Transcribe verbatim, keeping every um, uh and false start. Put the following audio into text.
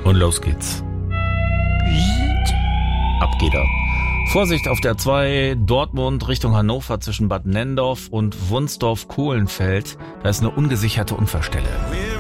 Und los geht's. Ab geht er. Vorsicht auf der zwei Dortmund Richtung Hannover zwischen Bad Nenndorf und Wunsdorf-Kohlenfeld. Da ist eine ungesicherte Unfallstelle.